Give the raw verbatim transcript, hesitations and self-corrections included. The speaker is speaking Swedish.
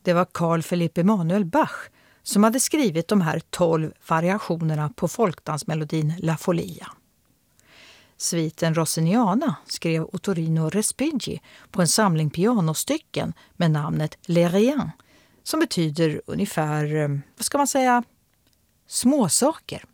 Det var Carl Philipp Emanuel Bach som hade skrivit de här tolv variationerna på folkdansmelodin La Folia. Sviten Rossiniana skrev Ottorino Respighi på en samling pianostycken med namnet Les Riens, som betyder ungefär, vad ska man säga, småsaker.